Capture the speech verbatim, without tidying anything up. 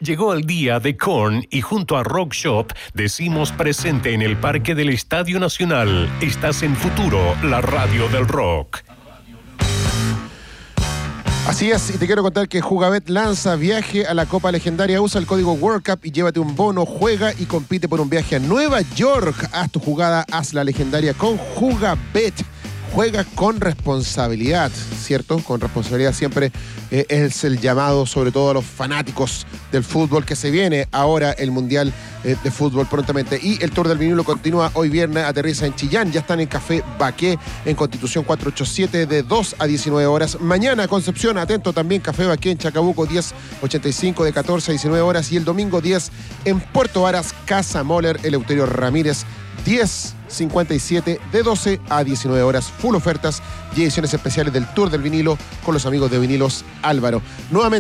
Llegó el día de Korn y junto a Rock Shop decimos presente en el Parque del Estadio Nacional. Estás en Futuro, la radio del rock. Así es, y te quiero contar que Jugabet lanza viaje a la Copa Legendaria. Usa el código World Cup y llévate un bono, juega y compite por un viaje a Nueva York. Haz tu jugada, haz la legendaria con Jugabet. Juega con responsabilidad, ¿cierto? Con responsabilidad siempre eh, es el llamado, sobre todo a los fanáticos del fútbol, que se viene ahora el Mundial eh, de Fútbol prontamente. Y el Tour del Vinilo continúa hoy viernes, aterriza en Chillán, ya están en Café Baqué, en Constitución cuatrocientos ochenta y siete, de dos a diecinueve horas. Mañana, Concepción, atento también, Café Baqué en Chacabuco, diez ochenta y cinco, de catorce a diecinueve horas. Y el domingo diez en Puerto Varas, Casa Moller, Eleuterio Ramírez, diez cincuenta y siete, de doce a diecinueve horas. Full ofertas y ediciones especiales del Tour del Vinilo con los amigos de Vinilos Álvaro. Nuevamente